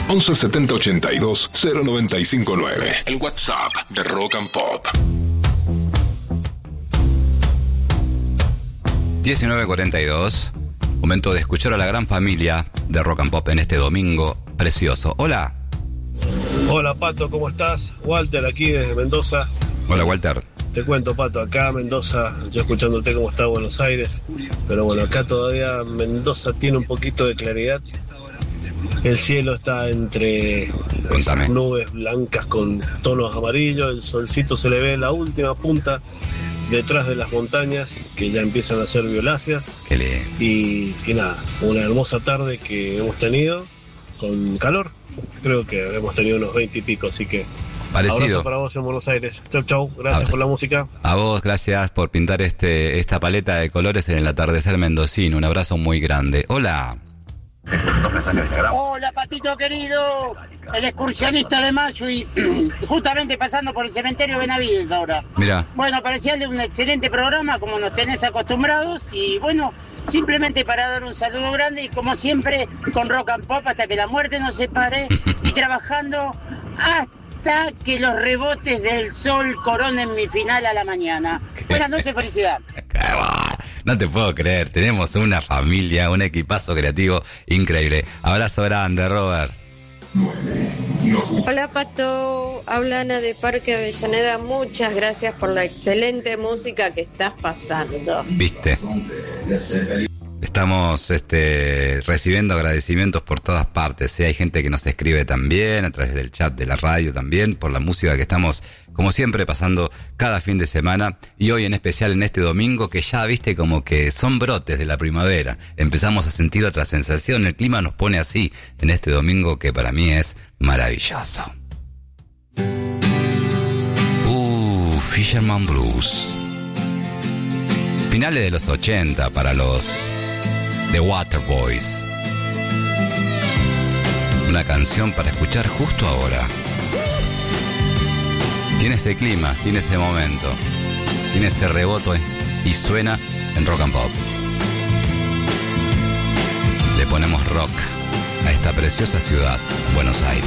11 70 82 0959. El WhatsApp de Rock and Pop. 19:42. Momento de escuchar a la gran familia de Rock and Pop en este domingo precioso. Hola. Hola Pato, ¿cómo estás? Walter aquí desde Mendoza. Hola Walter. Te cuento Pato, acá Mendoza, yo escuchándote cómo está Buenos Aires, pero bueno, acá todavía Mendoza tiene un poquito de claridad. El cielo está entre esas nubes blancas con tonos amarillos, el solcito se le ve en la última punta detrás de las montañas que ya empiezan a ser violáceas. Qué lindo. Y nada, una hermosa tarde que hemos tenido con calor. Creo que hemos tenido unos 20 y pico, así que parecido. Abrazo para vos en Buenos Aires. Chau, gracias por la música. A vos, gracias por pintar esta paleta de colores en el atardecer mendocino. Un abrazo muy grande. Hola. Hola Patito querido, el excursionista de Mayo y justamente pasando por el cementerio Benavides ahora. Mira. Bueno, parecía un excelente programa como nos tenés acostumbrados y bueno, simplemente para dar un saludo grande y como siempre con Rock and Pop hasta que la muerte nos separe y trabajando hasta que los rebotes del sol coronen mi final a la mañana. Buenas noches, felicidad. No te puedo creer, tenemos una familia, un equipazo creativo increíble. Abrazo grande, Robert. Hola Pato, habla Ana de Parque Avellaneda, muchas gracias por la excelente música que estás pasando. ¿Viste? Estamos recibiendo agradecimientos por todas partes. Hay gente que nos escribe también a través del chat de la radio también por la música que estamos, como siempre, pasando cada fin de semana. Y hoy en especial en este domingo que ya, viste, como que son brotes de la primavera. Empezamos a sentir otra sensación. El clima nos pone así en este domingo que para mí es maravilloso. Fisherman Blues. Finales de los 80 para los The Waterboys. Una canción para escuchar justo ahora. Tiene ese clima, tiene ese momento, tiene ese rebote y suena en Rock and Pop. Le ponemos rock a esta preciosa ciudad, Buenos Aires.